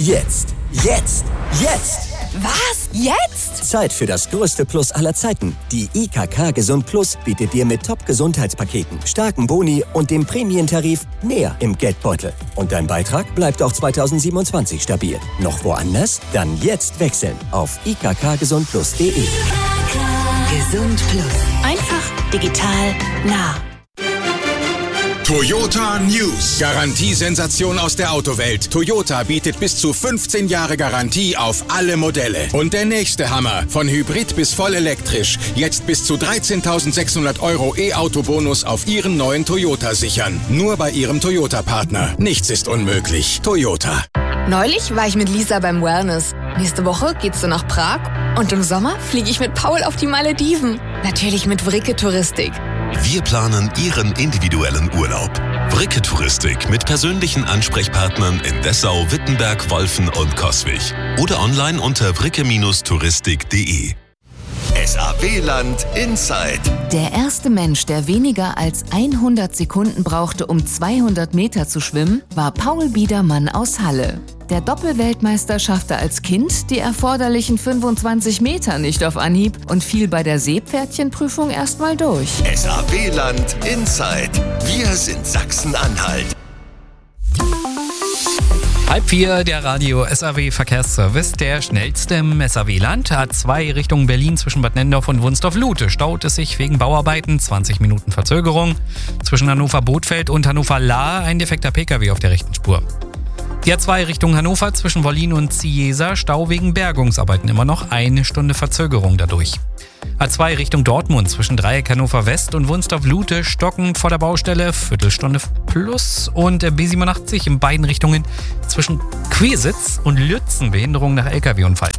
Jetzt! Jetzt! Jetzt! Was? Jetzt? Zeit für das größte Plus aller Zeiten. Die IKK Gesund Plus bietet dir mit Top-Gesundheitspaketen, starken Boni und dem Prämientarif mehr im Geldbeutel. Und dein Beitrag bleibt auch 2027 stabil. Noch woanders? Dann jetzt wechseln auf ikkgesundplus.de. Gesund Plus. Einfach, digital, nah. Toyota News. Garantiesensation aus der Autowelt. Toyota bietet bis zu 15 Jahre Garantie auf alle Modelle. Und der nächste Hammer. Von Hybrid bis voll elektrisch. Jetzt bis zu 13.600 € E-Auto-Bonus auf Ihren neuen Toyota sichern. Nur bei Ihrem Toyota-Partner. Nichts ist unmöglich. Toyota. Neulich war ich mit Lisa beim Wellness. Nächste Woche geht's so nach Prag. Und im Sommer fliege ich mit Paul auf die Malediven. Natürlich mit Vricke Touristik. Wir planen Ihren individuellen Urlaub. Vricke Touristik mit persönlichen Ansprechpartnern in Dessau, Wittenberg, Wolfen und Coswig. Oder online unter vricke-touristik.de. SAW-Land Inside. Der erste Mensch, der weniger als 100 Sekunden brauchte, um 200 Meter zu schwimmen, war Paul Biedermann aus Halle. Der Doppelweltmeister schaffte als Kind die erforderlichen 25 Meter nicht auf Anhieb und fiel bei der Seepferdchenprüfung erstmal durch. SAW-Land Inside. Wir sind Sachsen-Anhalt. 3:30, der Radio SAW Verkehrsservice, der schnellste im SAW-Land. A2 Richtung Berlin zwischen Bad Nennendorf und Wunstorf-Lute staut es sich wegen Bauarbeiten, 20 Minuten Verzögerung. Zwischen Hannover-Bothfeld und Hannover-Lahr ein defekter Pkw auf der rechten Spur. Die A2 Richtung Hannover zwischen Wollin und Ziesa, Stau wegen Bergungsarbeiten, immer noch 1 Stunde Verzögerung dadurch. A2 Richtung Dortmund zwischen Dreieck Hannover West und Wunstorf-Lute, stockend vor der Baustelle, Viertelstunde plus. Und B87 in beiden Richtungen zwischen Quesitz und Lützen, Behinderung nach LKW-Unfall.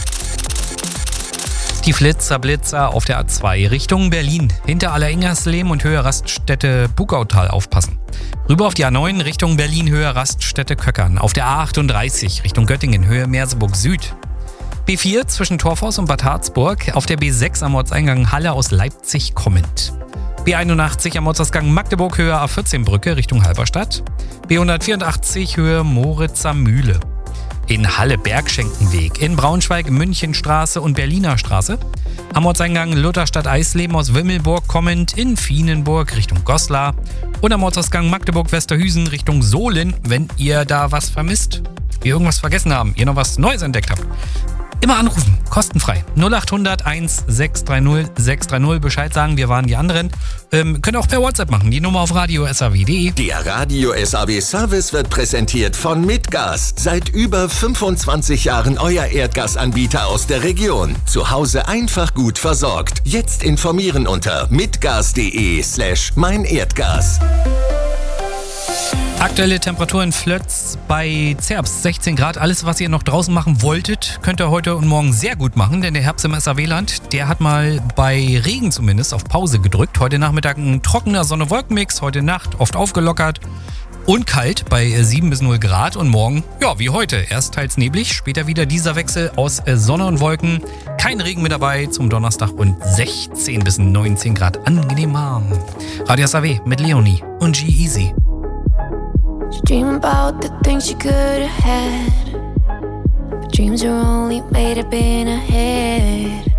Die Blitzer auf der A2 Richtung Berlin. Hinter Alleringerslehm und Höhe Raststätte Bugautal aufpassen. Rüber auf die A9 Richtung Berlin, Höhe Raststätte Köckern. Auf der A38 Richtung Göttingen, Höhe Merseburg Süd. B4 zwischen Torfhaus und Bad Harzburg. Auf der B6 am Ortseingang Halle aus Leipzig kommend. B81 am Ortsausgang Magdeburg, Höhe A14 Brücke Richtung Halberstadt. B184 Höhe Moritzer Mühle. In Halle Bergschenkenweg, in Braunschweig Münchenstraße und Berliner Straße. Am Ortseingang Lutherstadt Eisleben aus Wimmelburg kommend in Vienenburg Richtung Goslar. Und am Ortsausgang Magdeburg-Westerhüsen Richtung Sohlen, wenn ihr da was vermisst, wir irgendwas vergessen haben, ihr noch was Neues entdeckt habt. Immer anrufen, kostenfrei. 0800 1630 630 Bescheid sagen, wir waren die anderen. Könnt ihr auch per WhatsApp machen, die Nummer auf radio.saw.de. Der Radio SAW Service wird präsentiert von Midgas. Seit über 25 Jahren euer Erdgasanbieter aus der Region. Zu Hause einfach gut versorgt. Jetzt informieren unter midgas.de/meinerdgas. Aktuelle Temperatur in Flötz bei Zerbst 16 Grad. Alles, was ihr noch draußen machen wolltet, könnt ihr heute und morgen sehr gut machen, denn der Herbst im SAW-Land, der hat mal bei Regen zumindest auf Pause gedrückt. Heute Nachmittag ein trockener Sonne-Wolken-Mix, heute Nacht oft aufgelockert und kalt bei 7 bis 0 Grad und morgen, ja, wie heute, erst teils neblig, später wieder dieser Wechsel aus Sonne und Wolken. Kein Regen mit dabei zum Donnerstag und 16 bis 19 Grad angenehm warm. Radio SAW mit Leonie und G-Eazy. Dream about the things you could have had, but dreams are only made up in a head.